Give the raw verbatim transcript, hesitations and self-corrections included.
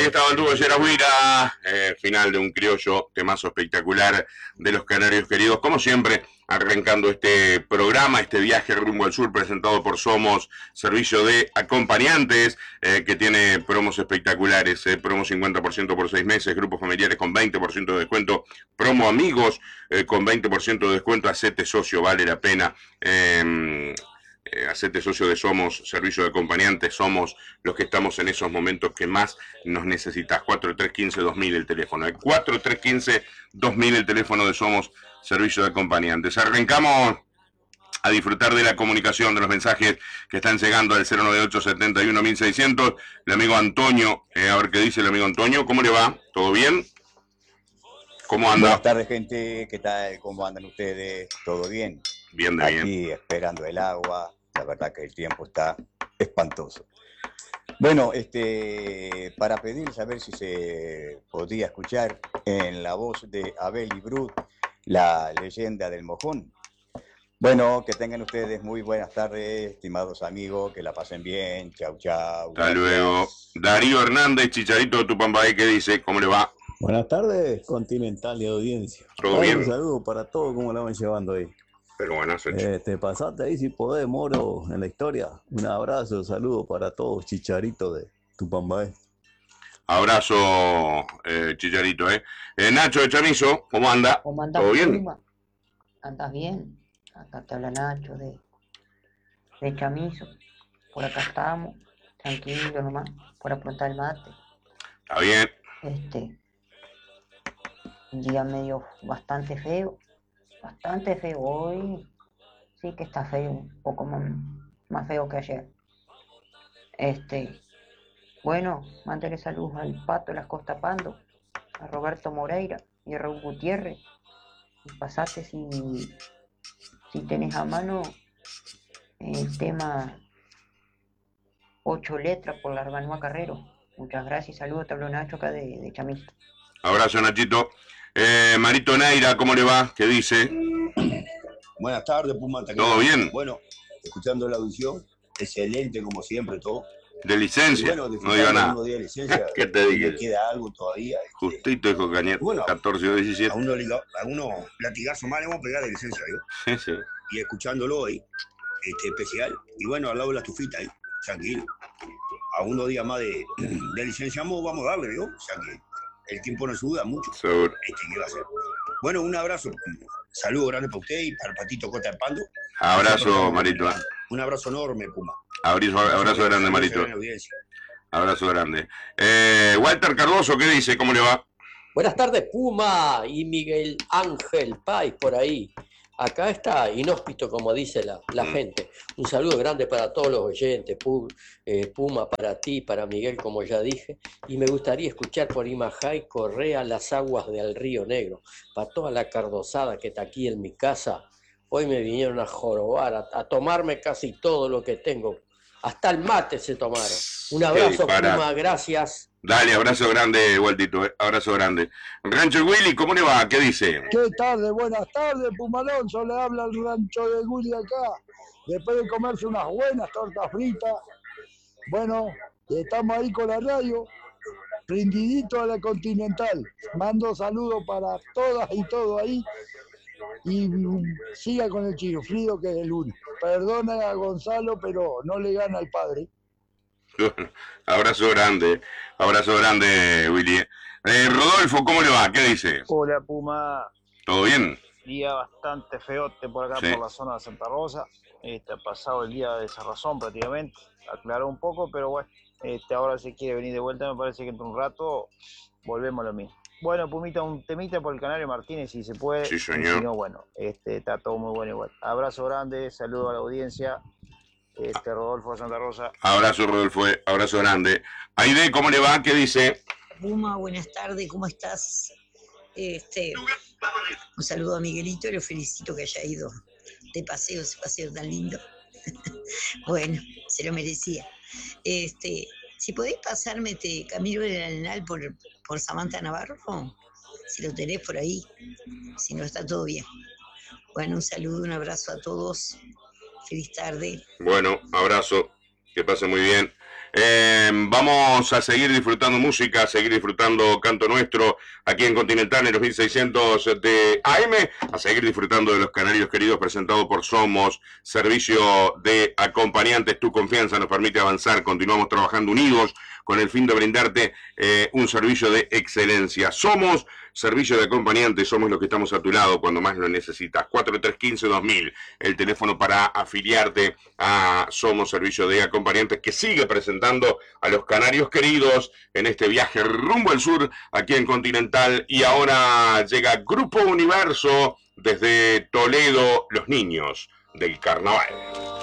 Ahí estaba el dúo Yera Huira, eh, final de un criollo, temazo espectacular de los Canarios Queridos. Como siempre, arrancando este programa, este viaje rumbo al sur, presentado por Somos, servicio de acompañantes, eh, que tiene promos espectaculares, eh, promo cincuenta por ciento por seis meses, grupos familiares con veinte por ciento de descuento, promo amigos eh, con veinte por ciento de descuento, hacete socio, vale la pena. Eh, Eh, hacete socio de Somos, servicio de acompañantes. Somos los que estamos en esos momentos que más nos necesitas. cuatro tres uno cinco dos mil el teléfono. El cuatro tres uno cinco dos mil el teléfono de Somos, servicio de acompañantes. Arrancamos a disfrutar de la comunicación, de los mensajes que están llegando al cero nueve ocho siete uno mil seiscientos. El amigo Antonio, eh, a ver qué dice el amigo Antonio. ¿Cómo le va? ¿Todo bien? ¿Cómo anda? Buenas tardes, gente. ¿Qué tal? ¿Cómo andan ustedes? ¿Todo bien? Bien de Aquí bien. Aquí esperando el agua. La verdad que el tiempo está espantoso. Bueno, este, para pedir saber si se podía escuchar en la voz de Abel y Brut la leyenda del mojón. Bueno, que tengan ustedes muy buenas tardes, estimados amigos, que la pasen bien. Chau, chau. Hasta Gracias. luego. Darío Hernández, Chicharito de Tupambay, ¿qué dice? ¿Cómo le va? Buenas tardes, Continental y audiencia. ¿Todo Ay, bien? Un saludo para todos, ¿cómo la van llevando ahí? Pero buenas noches. Eh, te pasaste ahí si podés, Moro, en la historia. Un abrazo, saludo para todos, Chicharito de Tupambay. Abrazo, eh, Chicharito, ¿eh? eh. Nacho de Chamizo, ¿cómo anda? ¿Cómo andas, ¿Todo bien? Puma? ¿Andas bien? Acá te habla Nacho de, de Chamizo. Por acá estamos, tranquilo nomás, por aprontar el mate. Está bien. Este, un día medio bastante feo, bastante feo hoy. Sí que está feo, un poco más, más feo que ayer. Este, bueno, mándale saludos al Pato de las Costa Pando, a Roberto Moreira y a Raúl Gutiérrez. Y pasate si, si tenés a mano el tema ocho letras por la Arbanúa Carrero. Muchas gracias y saludos, te hablo Nacho acá de, de Chamizo. Abrazo, Nachito. Eh, Marito Neira, ¿cómo le va? ¿Qué dice? Buenas tardes, Puma. ¿Todo bien? Bueno, escuchando la audición, excelente como siempre todo. De licencia, bueno, no diga nada. De licencia, ¿Qué te digo? Le queda algo todavía. Justito, dijo Cañete, bueno, catorce o diecisiete. A uno, a uno latigazo más le vamos a pegar de licencia, ¿yo? Sí, sí. Y escuchándolo ahí, este, especial. Y bueno, al lado de la estufita ahí, tranquilo. A unos días más de, de licencia vamos a darle, ¿yo? O sea que el tiempo nos ayuda mucho. Seguro. Este, ¿qué va a hacer? Bueno, un abrazo. Saludo grande para usted y para el Patito Cota de Pando. Abrazo, Marito. Un abrazo enorme, Puma. Abrazo, abrazo grande, Marito. Abrazo grande. Eh, Walter Cardoso, ¿qué dice? ¿Cómo le va? Buenas tardes, Puma y Miguel Ángel Pais por ahí. Acá está inhóspito, como dice la, la mm. gente. Un saludo grande para todos los oyentes. Puma, para ti, para Miguel, como ya dije. Y me gustaría escuchar por Imajay Correa Las Aguas del Río Negro. Para toda la cardosada que está aquí en mi casa. Hoy me vinieron a jorobar, a, a tomarme casi todo lo que tengo. Hasta el mate se tomaron. Un abrazo, Puma, gracias. Dale, abrazo grande, Waltito, eh. Abrazo grande. Rancho Willy, ¿cómo le va? ¿Qué dice? ¿Qué tarde? Buenas tardes, Puma Alonso, le habla el Rancho de Willy acá. Después de comerse unas buenas tortas fritas. Bueno, estamos ahí con la radio, prendidito a la Continental. Mando saludos para todas y todo ahí. Y siga con el chiruflido que es el lunes. Perdona a Gonzalo, pero no le gana al padre. Abrazo grande, abrazo grande, Willy. Eh, Rodolfo, ¿cómo le va? ¿Qué dice? Hola, Puma. ¿Todo bien? Día bastante feote por acá, sí. Por la zona de Santa Rosa. Este, ha pasado el día de cerrazón prácticamente. Aclaró un poco, pero bueno, este, ahora si quiere venir de vuelta, me parece que en un rato volvemos a lo mismo. Bueno, Pumita, un temita por el Canario Martínez, si se puede. Sí, señor. Si no, bueno, este, está todo muy bueno igual. Abrazo grande, saludo a la audiencia. Este, Rodolfo de Santa Rosa. Abrazo, Rodolfo, abrazo grande. Aide, ¿cómo le va? ¿Qué dice? Puma, buenas tardes, ¿cómo estás? Este, un saludo a Miguelito y lo felicito que haya ido de paseo, ese paseo tan lindo. Bueno, se lo merecía. Este, si podés pasarme este Camilo del Arenal por, por Samantha Navarro, si lo tenés por ahí, si no está todo bien. Bueno, un saludo, un abrazo a todos. Feliz tarde. Bueno, abrazo, que pase muy bien. Eh, vamos a seguir disfrutando música, a seguir disfrutando canto nuestro aquí en Continental en los mil seiscientos de A M, a seguir disfrutando de los Canarios Queridos presentado por Somos, servicio de acompañantes. Tu confianza nos permite avanzar, continuamos trabajando unidos con el fin de brindarte eh, un servicio de excelencia. Somos servicio de acompañantes, somos los que estamos a tu lado cuando más lo necesitas. cuatro tres uno cinco dos mil, el teléfono para afiliarte a Somos Servicio de Acompañantes, que sigue presentando a los Canarios Queridos en este viaje rumbo al sur, aquí en Continental. Y ahora llega Grupo Universo desde Toledo, los niños del carnaval.